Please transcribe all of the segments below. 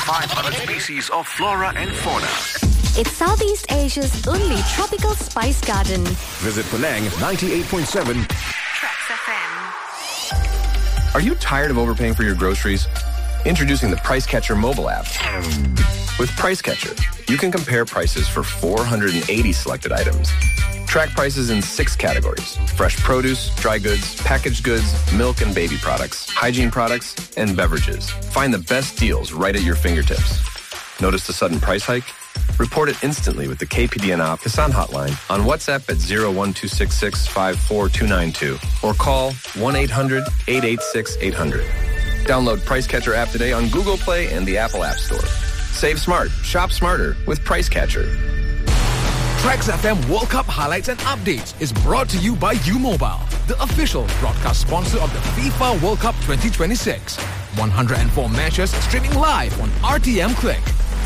500 species of flora and fauna. It's Southeast Asia's only tropical spice garden. Visit Penang 98.7 Tracks FM. Are you tired of overpaying for your groceries? Introducing the Price Catcher mobile app. With Price Catcher, you can compare prices for 480 selected items. Track prices in 6 categories: fresh produce, dry goods, packaged goods, milk and baby products, hygiene products, and beverages. Find the best deals right at your fingertips. Notice the sudden price hike? Report it instantly with the KPDNR Kisan hotline on WhatsApp at 01266 or call 1-800-886-800. Download Price Catcher app today on Google Play and the Apple App Store. Save smart, shop smarter with Price Catcher. Tracks FM World Cup highlights and updates is brought to you by U-Mobile, the official broadcast sponsor of the FIFA World Cup 2026. 104 matches streaming live on RTM Click.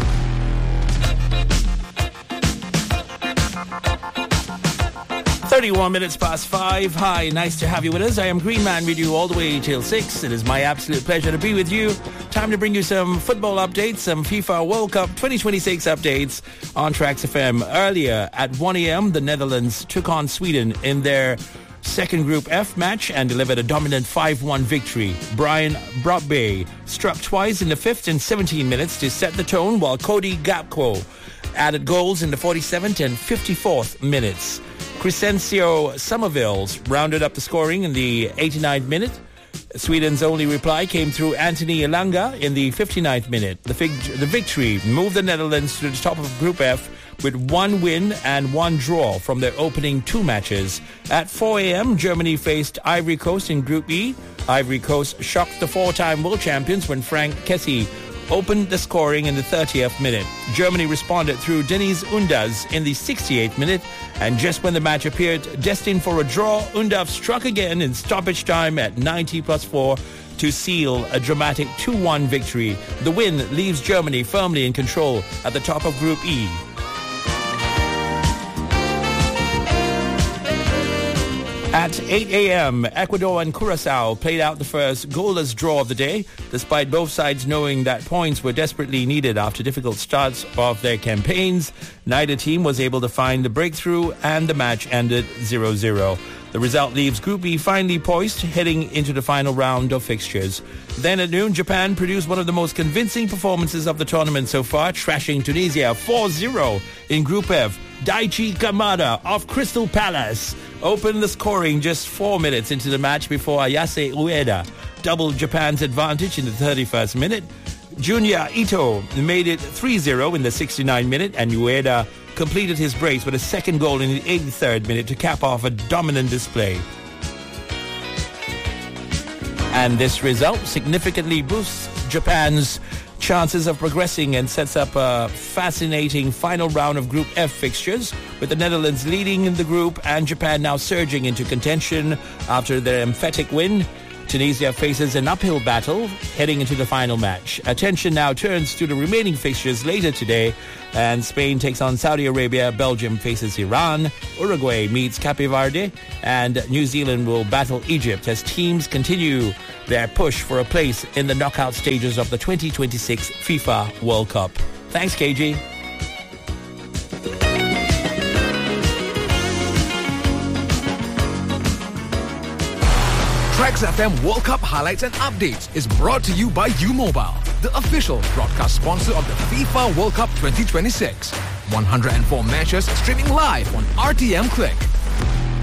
31 minutes past 5. Hi, nice to have you with us. I am Green Man with you all the way till 6. It is my absolute pleasure to be with you. Time to bring you some football updates, some FIFA World Cup 2026 updates on Tracks FM. Earlier at 1 a.m., the Netherlands took on Sweden in their second Group F match and delivered a dominant 5-1 victory. Brian Brobby struck twice in the 5th and 17 minutes to set the tone, while Cody Gakpo added goals in the 47th and 54th minutes. Crescencio Somerville rounded up the scoring in the 89th minute. Sweden's only reply came through Anthony Elanga in the 59th minute. The victory moved the Netherlands to the top of Group F with 1 win and 1 draw from their opening 2 matches. At 4 a.m., Germany faced Ivory Coast in Group E. Ivory Coast shocked the 4-time world champions when Frank Kessie opened the scoring in the 30th minute. Germany responded through Deniz Undaz in the 68th minute, and just when the match appeared destined for a draw, Undav struck again in stoppage time at 90+4 to seal a dramatic 2-1 victory. The win leaves Germany firmly in control at the top of Group E. At 8 a.m., Ecuador and Curacao played out the first goalless draw of the day, despite both sides knowing that points were desperately needed after difficult starts of their campaigns. Neither team was able to find the breakthrough, and the match ended 0-0. The result leaves Group E finally poised, heading into the final round of fixtures. Then at noon, Japan produced one of the most convincing performances of the tournament so far, trashing Tunisia 4-0 in Group F. Daichi Kamada of Crystal Palace opened the scoring just 4 minutes into the match before Ayase Ueda doubled Japan's advantage in the 31st minute. Junya Ito made it 3-0 in the 69th minute, and Ueda completed his brace with a second goal in the 83rd minute to cap off a dominant display. And this result significantly boosts Japan's chances of progressing and sets up a fascinating final round of Group F fixtures, with the Netherlands leading in the group and Japan now surging into contention after their emphatic win. Tunisia faces an uphill battle heading into the final match. Attention now turns to the remaining fixtures later today, and Spain takes on Saudi Arabia, Belgium faces Iran, Uruguay meets Cape Verde, and New Zealand will battle Egypt as teams continue their push for a place in the knockout stages of the 2026 FIFA World Cup. Thanks, KG. Tracks FM World Cup highlights and updates is brought to you by U-Mobile, the official broadcast sponsor of the FIFA World Cup 2026. 104 matches streaming live on RTM Click.